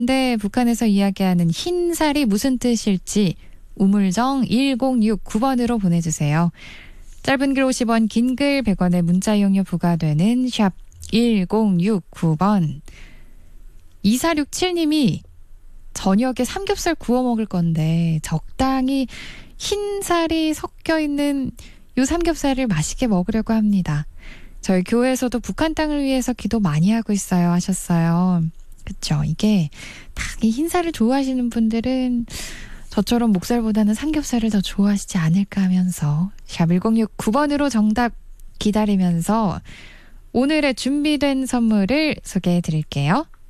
근데 북한에서 이야기하는 흰살이 무슨 뜻일지 우물정 1069번으로 보내주세요. 짧은 글 50원, 긴 글 100원의 문자 이용료 부과되는 샵 1069번. 2467님이 저녁에 삼겹살 구워 먹을 건데 적당히 흰살이 섞여 있는 요 삼겹살을 맛있게 먹으려고 합니다. 저희 교회에서도 북한 땅을 위해서 기도 많이 하고 있어요 하셨어요. 그쵸. 이게 딱 이 흰살을 좋아하시는 분들은 저처럼 목살보다는 삼겹살을 더 좋아하시지 않을까 하면서 샵 1069번으로 정답 기다리면서 오늘의 준비된 선물을 소개해 드릴게요.